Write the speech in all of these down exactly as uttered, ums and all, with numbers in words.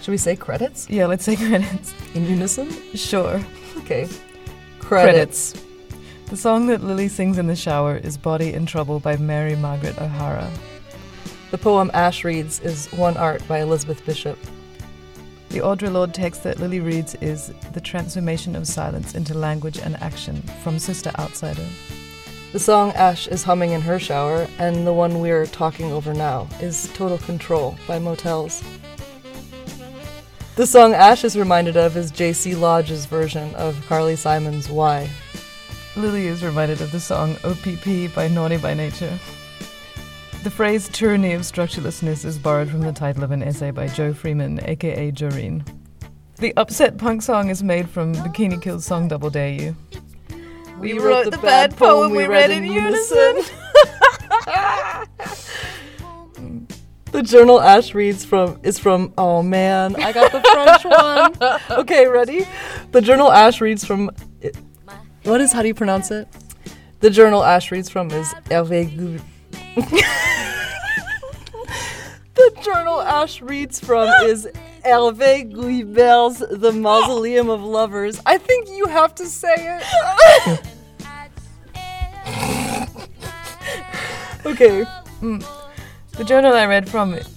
Should we say credits? Yeah, let's say credits. In unison? Sure. Okay. Credits. Credits. The song that Lily sings in the shower is Body in Trouble by Mary Margaret O'Hara. The poem Ash reads is One Art by Elizabeth Bishop. The Audre Lorde text that Lily reads is The Transformation of Silence into Language and Action from Sister Outsider. The song Ash is humming in her shower, and the one we're talking over now is Total Control by Motels. The song Ash is reminded of is J C Lodge's version of Carly Simon's Why. Lily is reminded of the song O P P by Naughty by Nature. The phrase tyranny of structurelessness is borrowed from the title of an essay by Joe Freeman, aka Joreen. The upset punk song is made from Bikini Kill's song Double Dare You. We, we wrote, wrote the bad poem we read in unison. The journal Ash reads from is from, oh man, I got the French one. Okay, ready? The journal Ash reads from, what is, how do you pronounce it? The journal Ash reads from is Hervé Gu- The journal Ash reads from is Hervé Guibert's The Mausoleum of Lovers. I think you have to say it. Okay. Mm. The journal I read from it.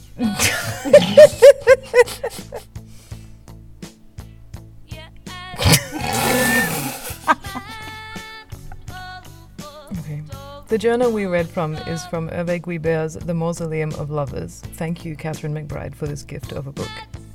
Okay. The journal we read from is from Hervé Guibert's The Mausoleum of Lovers. Thank you, Catherine McBride, for this gift of a book.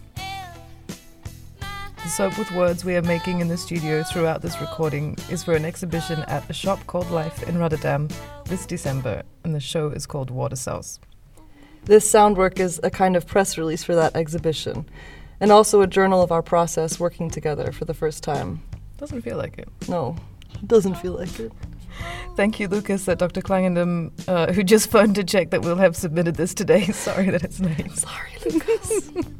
The soap with words we are making in the studio throughout this recording is for an exhibition at a shop called Life in Rotterdam this December, and the show is called Water Sauce. This sound work is a kind of press release for that exhibition, and also a journal of our process working together for the first time. Doesn't feel like it. No, it doesn't feel like it. Thank you, Lucas, at Doctor Klangendam, uh, who just phoned to check that we'll have submitted this today. Sorry that it's late. Sorry, Lucas.